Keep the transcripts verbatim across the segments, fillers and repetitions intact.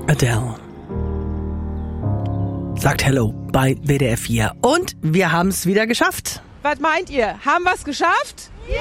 Adele sagt Hello bei W D R vier. Und wir haben es wieder geschafft. Was meint ihr? Haben wir es geschafft? Ja!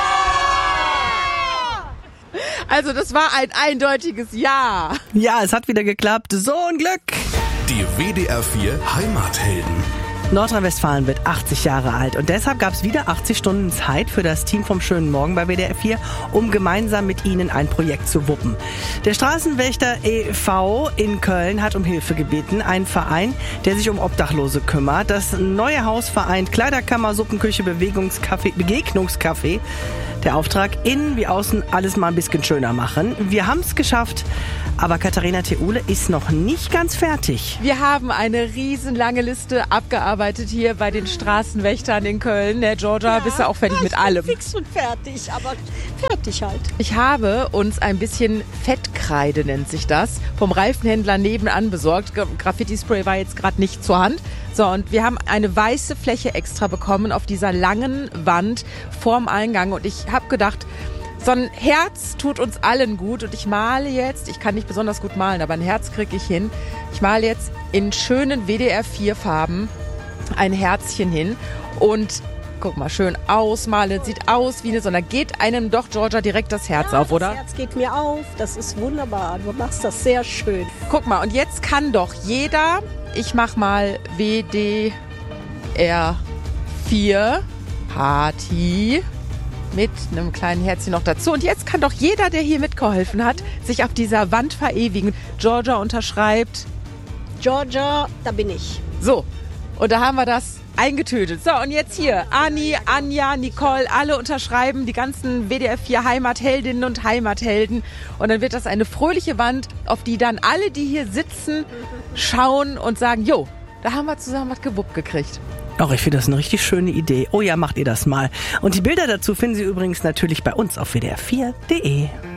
Also das war ein eindeutiges Ja. Ja, es hat wieder geklappt. So ein Glück. Die W D R vier Heimathelden. Nordrhein-Westfalen wird achtzig Jahre alt und deshalb gab es wieder achtzig Stunden Zeit für das Team vom Schönen Morgen bei W D R vier, um gemeinsam mit ihnen ein Projekt zu wuppen. Der Straßenwächter e V in Köln hat um Hilfe gebeten, ein Verein, der sich um Obdachlose kümmert. Das neue Haus vereint Kleiderkammer, Suppenküche, Bewegungscafé, Begegnungscafé. Der Auftrag, innen wie außen alles mal ein bisschen schöner machen. Wir haben es geschafft, aber Katharina Theule ist noch nicht ganz fertig. Wir haben eine riesenlange Liste abgearbeitet hier bei den Straßenwächtern in Köln. Der Georgia, ja, bist du auch fertig ja, mit allem? Ich bin fix und fertig, aber fertig halt. Ich habe uns ein bisschen Fettkreide, nennt sich das, vom Reifenhändler nebenan besorgt. Graffiti-Spray war jetzt gerade nicht zur Hand. So, und wir haben eine weiße Fläche extra bekommen auf dieser langen Wand vorm Eingang. Und ich habe gedacht, so ein Herz tut uns allen gut. Und ich male jetzt, ich kann nicht besonders gut malen, aber ein Herz kriege ich hin. Ich male jetzt in schönen W D R vier Farben ein Herzchen hin. Und guck mal, schön ausmalen. Sieht aus wie eine Sonne. Da geht einem doch, Georgia, direkt das Herz ja, auf, oder? Das Herz geht mir auf. Das ist wunderbar. Du machst das sehr schön. Guck mal, und jetzt kann doch jeder... Ich mach mal W D R vier Party mit einem kleinen Herzchen noch dazu. Und jetzt kann doch jeder, der hier mitgeholfen hat, sich auf dieser Wand verewigen. Georgia unterschreibt. Georgia, da bin ich. So, und da haben wir das eingetötet. So, und jetzt hier Anni, Anja, Nicole, alle unterschreiben, die ganzen W D R vier Heimatheldinnen und Heimathelden. Und dann wird das eine fröhliche Wand, auf die dann alle, die hier sitzen, schauen und sagen, jo, da haben wir zusammen was gewuppt gekriegt. Auch ich finde das eine richtig schöne Idee. Oh ja, macht ihr das mal. Und die Bilder dazu finden Sie übrigens natürlich bei uns auf W D R vier Punkt de.